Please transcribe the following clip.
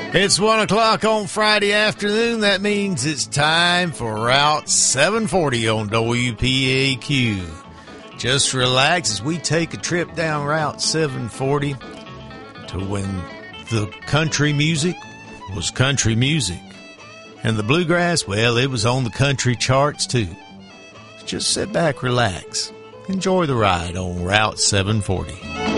It's 1 o'clock on Friday afternoon. That means it's time for Route 740 on WPAQ. Just relax as we take a trip down Route 740 to when the country music was country music. And the bluegrass, well, it was on the country charts too. Just sit back, relax, enjoy the ride on Route 740.